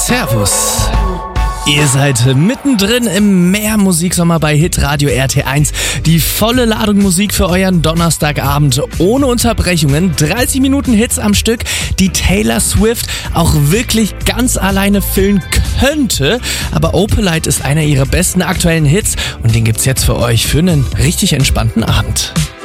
Servus. Ihr seid mittendrin im Mehrmusiksommer bei Hitradio RT1. Die volle Ladung Musik für euren Donnerstagabend ohne Unterbrechungen. 30 Minuten Hits am Stück, die Taylor Swift auch wirklich ganz alleine füllen könnte. Aber Opalite ist einer ihrer besten aktuellen Hits und den gibt's jetzt für euch für einen richtig entspannten Abend.